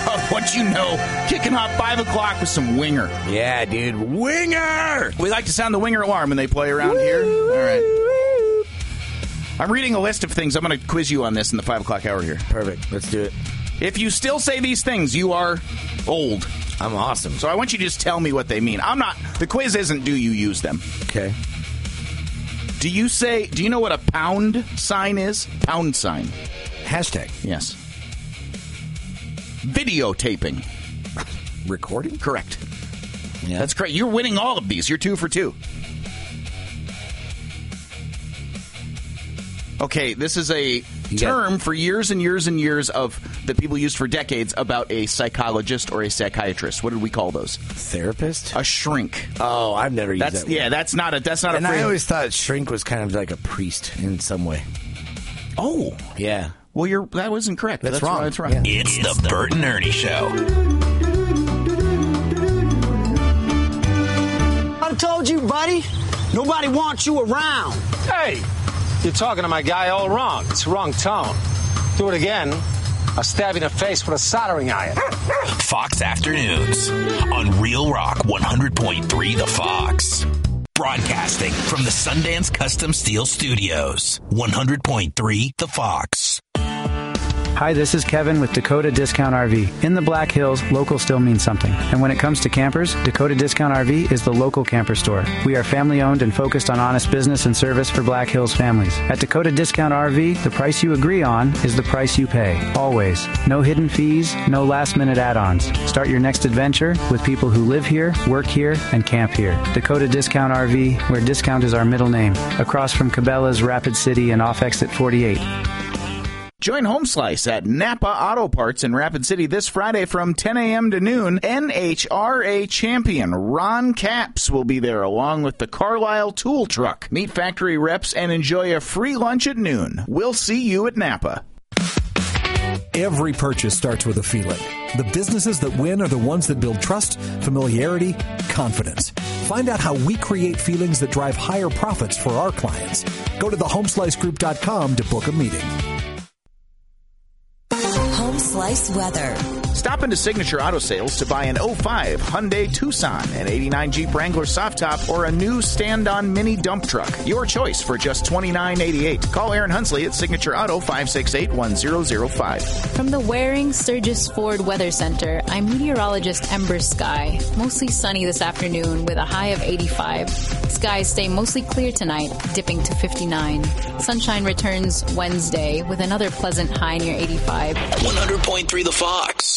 What you know, kicking off 5 o'clock with some Winger. Yeah, dude. Winger! We like to sound the Winger alarm when they play around here. All right. I'm reading a list of things. I'm going to quiz you on this in the 5 o'clock hour here. Perfect. Let's do it. If you still say these things, you are old. I'm awesome. So I want you to just tell me what they mean. The quiz isn't do you use them. Okay. Do you know what a pound sign is? Pound sign. Hashtag. Yes. Videotaping. Recording? Correct. Yeah. That's great. You're winning all of these. You're 2 for 2. Okay, this is a term for years and years and years that people used for decades about a psychologist or a psychiatrist. What did we call those? Therapist? A shrink. Oh, I've never used that word. Yeah, that's not a And I always thought shrink was kind of like a priest in some way. Oh. Yeah. Well, that wasn't correct. That's wrong. That's right. Yeah. It's the Bert and Ernie Show. I told you, buddy. Nobody wants you around. Hey, you're talking to my guy all wrong. It's the wrong tone. Do it again, I'll stab you in the face with a soldering iron. Fox Afternoons on Real Rock 100.3 The Fox. Broadcasting from the Sundance Custom Steel Studios. 100.3 The Fox. Hi, this is Kevin with Dakota Discount RV. In the Black Hills, local still means something. And when it comes to campers, Dakota Discount RV is the local camper store. We are family owned and focused on honest business and service for Black Hills families. At Dakota Discount RV, the price you agree on is the price you pay. Always. No hidden fees, no last minute add-ons. Start your next adventure with people who live here, work here, and camp here. Dakota Discount RV, where discount is our middle name. Across from Cabela's, Rapid City, and off exit 48. Join Home Slice at Napa Auto Parts in Rapid City this Friday from 10 a.m. to noon. NHRA champion Ron Capps will be there along with the Carlisle Tool Truck. Meet factory reps and enjoy a free lunch at noon. We'll see you at Napa. Every purchase starts with a feeling. The businesses that win are the ones that build trust, familiarity, confidence. Find out how we create feelings that drive higher profits for our clients. Go to thehomeslicegroup.com to book a meeting. Home Slice weather. Stop into Signature Auto Sales to buy an 05 Hyundai Tucson, an 89 Jeep Wrangler soft top, or a new stand-on mini dump truck. Your choice for just $29.88. Call Aaron Hunsley at Signature Auto 568-1005. From the Waring Sturgis Ford Weather Center, I'm meteorologist Ember Sky. Mostly sunny this afternoon with a high of 85. Skies stay mostly clear tonight, dipping to 59. Sunshine returns Wednesday with another pleasant high near 85. 100.3 The Fox.